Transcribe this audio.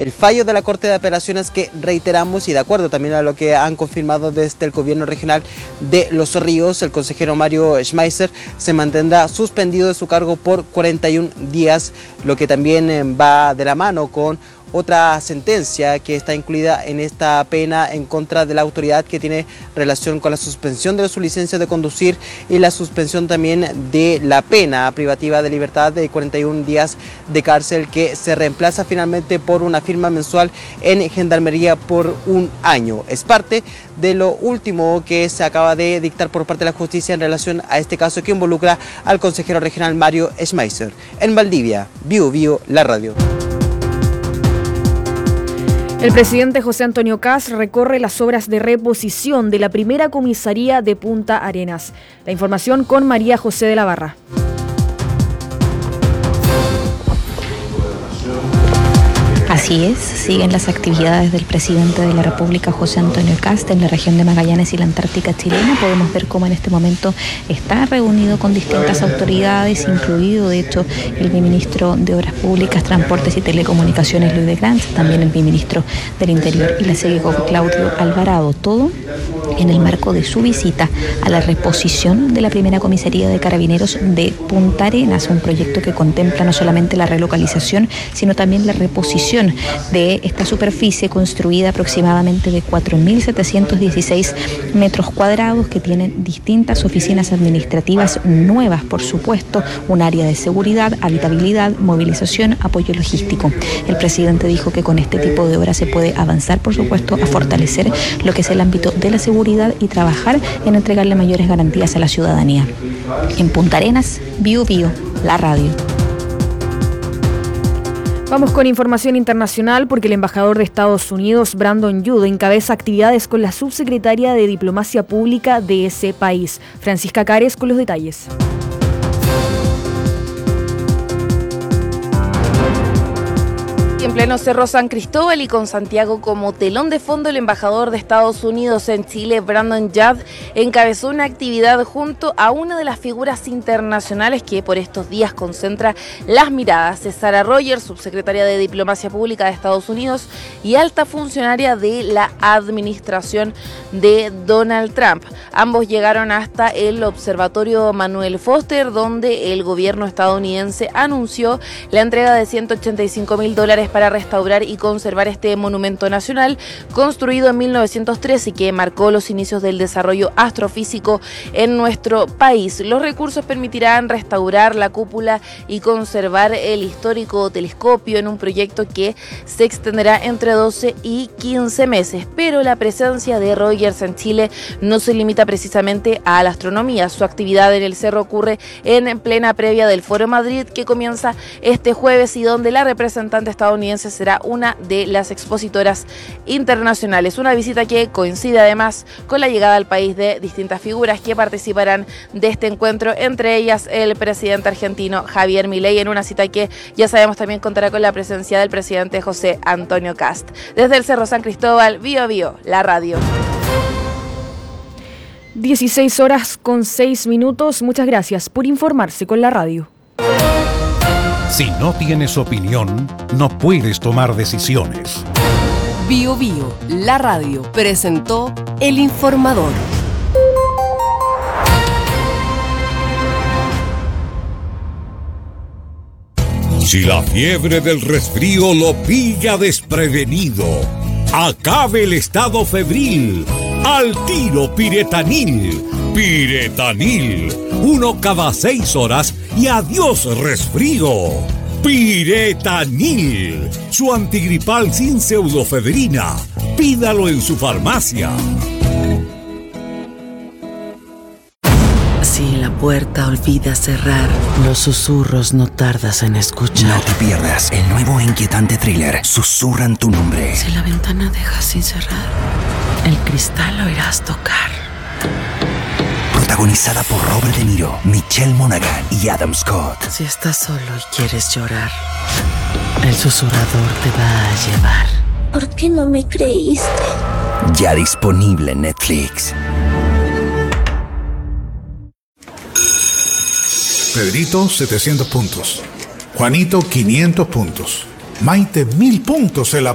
el fallo de la Corte de Apelaciones que reiteramos, y de acuerdo también a lo que han confirmado desde el gobierno regional de Los Ríos, el consejero Mario Schmeisser se mantendrá suspendido de su cargo por 41 días, lo que también va de la mano con otra sentencia que está incluida en esta pena en contra de la autoridad que tiene relación con la suspensión de su licencia de conducir y la suspensión también de la pena privativa de libertad de 41 días de cárcel, que se reemplaza finalmente por una firma mensual en Gendarmería por 1 año. Es parte de lo último que se acaba de dictar por parte de la justicia en relación a este caso que involucra al consejero regional Mario Schmeisser. En Valdivia, Bio Bio, la radio. El presidente José Antonio Kast recorre las obras de reposición de la primera comisaría de Punta Arenas. La información con María José de la Barra. Así es, siguen las actividades del presidente de la República, José Antonio Kast, en la región de Magallanes y la Antártica chilena. Podemos ver cómo en este momento está reunido con distintas autoridades, incluido de hecho el viceministro de Obras Públicas, Transportes y Telecomunicaciones, Luis de Grans, también el viceministro del Interior y la SEGECO, Claudio Alvarado, todo en el marco de su visita a la reposición de la primera comisaría de Carabineros de Punta Arenas, un proyecto que contempla no solamente la relocalización, sino también la reposición de esta superficie construida aproximadamente de 4.716 metros cuadrados, que tienen distintas oficinas administrativas nuevas, por supuesto, un área de seguridad, habitabilidad, movilización, apoyo logístico. El presidente dijo que con este tipo de obras se puede avanzar, por supuesto, a fortalecer lo que es el ámbito de la seguridad y trabajar en entregarle mayores garantías a la ciudadanía. En Punta Arenas, Bio Bio, la radio. Vamos con información internacional porque el embajador de Estados Unidos, Brandon Judd, encabeza actividades con la subsecretaria de Diplomacia Pública de ese país. Francisca Cares con los detalles. En pleno Cerro San Cristóbal y con Santiago como telón de fondo, el embajador de Estados Unidos en Chile, Brandon Judd, encabezó una actividad junto a una de las figuras internacionales que por estos días concentra las miradas. Es Sarah Rogers, subsecretaria de Diplomacia Pública de Estados Unidos y alta funcionaria de la administración de Donald Trump. Ambos llegaron hasta el Observatorio Manuel Foster, donde el gobierno estadounidense anunció la entrega de $185.000 para restaurar y conservar este monumento nacional construido en 1903 y que marcó los inicios del desarrollo astrofísico en nuestro país. Los recursos permitirán restaurar la cúpula y conservar el histórico telescopio en un proyecto que se extenderá entre 12 y 15 meses. Pero la presencia de Rogers en Chile no se limita precisamente a la astronomía. Su actividad en el cerro ocurre en plena previa del Foro Madrid, que comienza este jueves y donde la representante estadounidense será una de las expositoras internacionales. Una visita que coincide además con la llegada al país de distintas figuras que participarán de este encuentro, entre ellas el presidente argentino Javier Milei, en una cita que ya sabemos también contará con la presencia del presidente José Antonio Kast. Desde el Cerro San Cristóbal, Bio Bio, la radio. 16:06. Muchas gracias por informarse con la radio. Si no tienes opinión, no puedes tomar decisiones. Bio Bio, la radio, presentó El Informador. Si la fiebre del resfrío lo pilla desprevenido, acabe el estado febril. Al tiro Piretanil. Piretanil. 1 cada 6 horas y adiós resfrío. Piretanil. Su antigripal sin pseudofedrina. Pídalo en su farmacia. Si la puerta olvida cerrar, los susurros no tardas en escuchar. No te pierdas el nuevo e inquietante thriller Susurran tu nombre. Si la ventana deja sin cerrar, el cristal lo irás tocar. Protagonizada por Robert De Niro, Michelle Monaghan y Adam Scott. Si estás solo y quieres llorar, el susurrador te va a llevar. ¿Por qué no me creíste? Ya disponible en Netflix. Pedrito, 700 puntos. Juanito, 500 puntos. Maite, 1000 puntos.